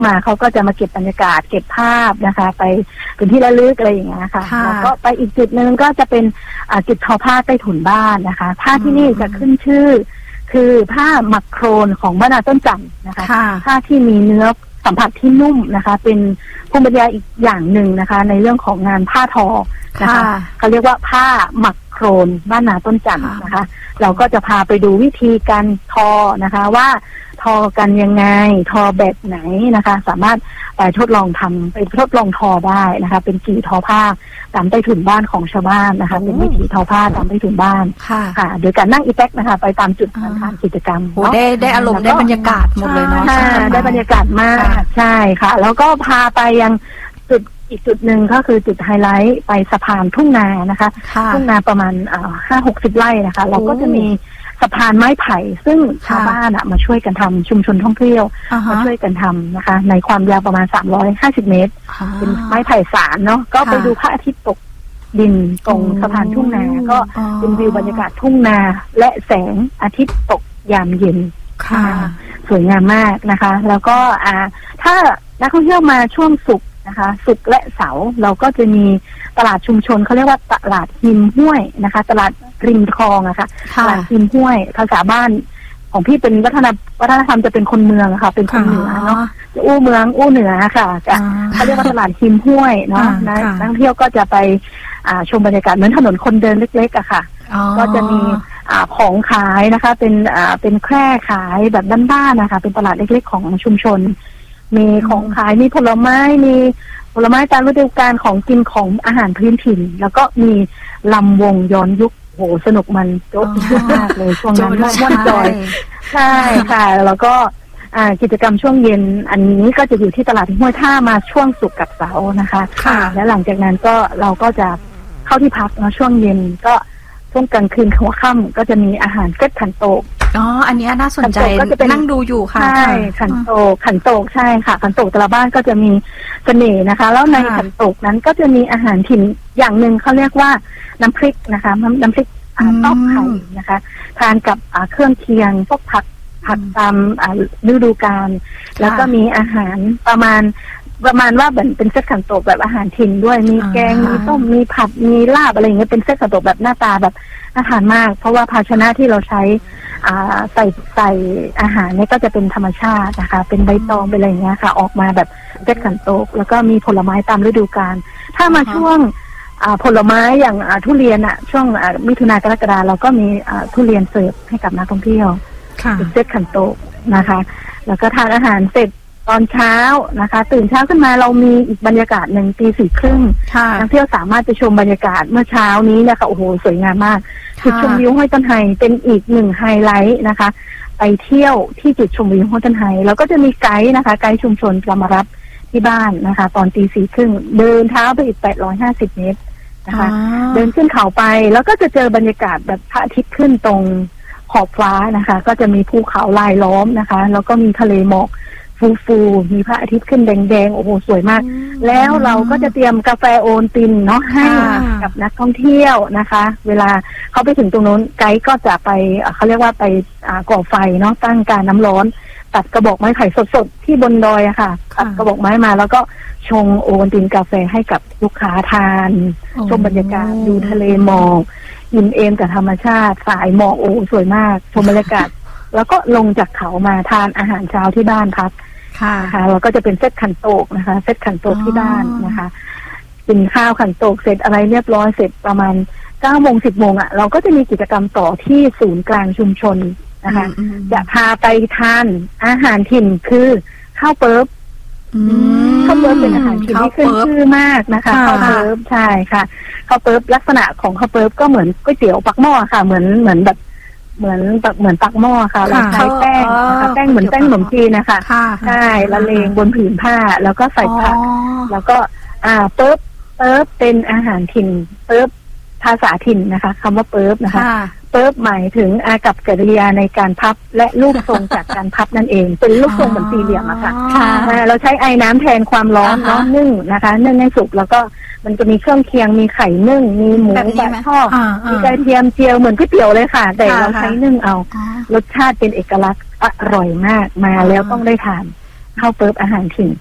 มาเขาก็จะมาเก็บบรรยากาศเก็บภาพนะคะไปเป็นที่ระลึกอะไรอย่างเงี้ยค่ะแล้วก็ไปอีกจุดนึงก็จะเป็นจุดทอผ้าใต้ถุนบ้านนะคะผ้าที่นี่จะขึ้นชื่อคือผ้าหมักโครนของบ้านนาต้นจันทร์นะคะผ้าที่มีเนื้อสัมผัสที่นุ่มนะคะเป็นภูมิปัญญาอีกอย่างหนึ่งนะคะในเรื่องของงานผ้าทอนะคะเขาเรียกว่าผ้าหมักโครนบ้านนาต้นจันทร์นะคะเราก็จะพาไปดูวิธีการทอนะคะว่าทอกันยังไงทอแบบไหนนะคะสามารถไปทดลองทำไปทดลองทอได้นะคะเป็นกี่ทอผ้าตามใต้ถุนบ้านของชาวบ้านนะคะเป็นวิธีทอผ้าตามใต้ถุนบ้านค่ะโดยการนั่งอีแท็กนะคะไปตามจุดทานกิจกรรมได้อารมณ์ได้บรรยากาศหมดเลยเนาะได้บรรยากาศมากใช่ค่ะแล้วก็พาไปยังจุดอีกจุดหนึ่งก็คือจุดไฮไลท์ไปสะพานทุ่งนานะคะทุ่งนาประมาณ50-60 ไร่นะคะเราก็จะมีสะพานไม้ไผ่ซึ่งชาวบ้านมาช่วยกันทำชุมชนท่องเที่ยวมาช่วยกันทำนะคะในความยาวประมาณ350 เมตรเป็นไม้ไผ่สารเนาะก็ไปดูพระอาทิตย์ตกดินตรงสะพานทุ่งนาก็เป็นวิวบรรยากาศทุ่งนาและแสงอาทิตย์ตกยามเย็นสวยงามมากนะคะแล้วก็ถ้านักท่องเที่ยวมาช่วงศุกร์นะคะศุกร์และเสาร์เราก็จะมีตลาดชุมชนเขาเรียกว่าตลาดหิมห้วยนะคะตลาดริมคลองอะค่ะตลาดหิมห้วยภาษาบ้านของพี่เป็นวัฒนธรรมจะเป็นคนเมืองค่ะเป็นคนเหนือเนาะอู้เมืองอู้เหนือค่ะเขาเรียกว่าตลาดหิมห้วยเนาะนักท่องเที่ยวก็จะไปชมบรรยากาศเหมือนถนนคนเดินเล็กๆอะค่ะก็จะมีของขายนะคะเป็นแคร่ขายแบบบ้านๆนะคะเป็นตลาดเล็กๆของชุมชนมีของขายมีผลไม้ตามฤดูกาลของกินของอาหารพื้นถิ่นแล้วก็มีลำวงย้อนยุคโหสนุกมันโจ๊กมากเลยช่วงนั้นม่วนจอยใช่ค่ะแล้วก็กิจกรรมช่วงเย็นอันนี้ก็จะอยู่ที่ตลาดห้วยท่ามาช่วงศุกร์กับเสาร์นะคะและหลังจากนั้นก็เราก็จะเข้าที่พักนะช่วงเย็นก็ช่วงกลางคืนหัวค่ำก็จะมีอาหารเก็ตขันโตกอันนี้น่าสนใจก็จะนั่งดูอยู่ค่ะใช่ขันโตกใช่ค่ะขันโตกแต่ละบ้านก็จะมีเสน่ห์นะคะแล้วในขันโตกนั้นก็จะมีอาหารถิ่นอย่างหนึ่งเขาเรียกว่าน้ำพริกนะคะน้ำพริกตอกไข่นะคะทานกับเครื่องเคียงพวกผักตามฤดูกาลแล้วก็มีอาหารประมาณว่าเป็นเซตขันโตกแบบอาหารถิ่นด้วยมีแกงมีต้มมีผัดมีลาบอะไรอย่างเงี้ยเป็นเซตขันโตกแบบหน้าตาแบบน่าทานมากเพราะว่าภาชนะที่เราใช้ใส่อาหารเนี่ยก็จะเป็นธรรมชาตินะคะเป็นใบตองเป็นอะไรอย่างเงี้ยค่ะออกมาแบบเซตขันโตกแล้วก็มีผลไม้ตามฤดูกาลถ้ามาช่วงผลไม้อย่างทุเรียนช่วงมิถุนากรกฎาเราก็มีทุเรียนเสิร์ฟให้กับนักท่องเที่ยวเป็นเซตขันโตกนะคะแล้วก็ทานอาหารเสร็จตอนเช้านะคะตื่นเช้าขึ้นมาเรามีอีกบรรยากาศหนึ่งตี 4:30นักเที่ยวสามารถไปชมบรรยากาศเมื่อเช้านี้นะคะโอ้โหสวยงามมากจุดชมวิวห้วยต้นไฮเป็นอีกหนึ่งไฮไลท์นะคะไปเที่ยวที่จุดชมวิวห้วยต้นไฮแล้วก็จะมีไกด์นะคะไกด์ชุมชนจะมารับที่บ้านนะคะตอนตี 4:30เดินเท้าไปอีก850 เมตรนะคะเดินขึ้นเขาไปแล้วก็จะเจอบรรยากาศแบบพระอาทิตย์ขึ้นตรงขอบฟ้านะคะก็จะมีภูเขาลายล้อมนะคะแล้วก็มีทะเลหมอกฟูมีพระอาทิตย์ขึ้นแดงๆโอ้โหสวยมากแล้วเราก็จะเตรียมกาแฟโอนตินเนาะให้กับนักท่องเที่ยวนะคะเวลาเขาไปถึงตรงนู้นไกด์ก็จะไปเขาเรียกว่าไปก่อไฟเนาะตั้งการน้ำร้อนตัดกระบอกไม้ไผ่สดๆที่บนดอยอะค่ะตัดกระบอกไม้มาแล้วก็ชงโอวัลตินกาแฟให้กับลูกค้าทานชมบรรยากาศดูทะเลหมอกอิ่มเอมกับธรรมชาติสายหมอกโอ้สวยมากชมบรรยากาศแล้วก็ลงจากเขามาทานอาหารเช้าที่บ้านพักค่ะเราก็จะเป็นเซตขันโตกนะคะเซตขันโตกที่บ้านนะคะกินข้าวขันโตกเสร็จอะไรเรียบร้อยเสร็จประมาณ 9:00-10:00เราก็จะมีกิจกรรมต่อที่ศูนย์กลางชุมชนนะคะจะพาไปทานอาหารถิ่นคือข้าวเปิ๊บข้าวเปิ๊บเป็นอาหารถิ่นที่ขึ้นชื่อมากนะคะข้าวเปิ๊บใช่ค่ะข้าวเปิ๊บลักษณะของข้าวเปิ๊บก็เหมือนก๋วยเตี๋ยวปักหม้อค่ะเหมือนแบบเหมือนปักหม้อค่ะเราใช้แป้งนะคะแป้งเหมือนแป้งขนมจีนนะคะใช่ละเลงบนผืนผ้าแล้วก็ใส่ผักแล้วก็เปิ๊บเป็นอาหารถิ่นเปิ๊บภาษาถิ่นนะคะคำว่าเปิ๊บนะคะเปิ๊บหมายถึงอากับกริยาในการพับและรูปทรงจากการพับนั่นเองเป็นรูปทรงเหมือนสี่เหลี่ยมอะค่ะเราใช้ไอ้น้ำแทนความร้อนเนาะนึ่งนะคะนึ่งให้สุกแล้วก็มันจะมีเครื่องเคียงมีไข่นึ่งมีหมูบะทอดมีกระเทียมเจียวเหมือนก๋วยเตี๋ยวเลยค่ะแต่เราใช้นึ่งเอารสชาติเป็นเอกลักษณ์อร่อยมากมาแล้วต้องได้ทานข้าวเปิ๊บอาหารถิ่น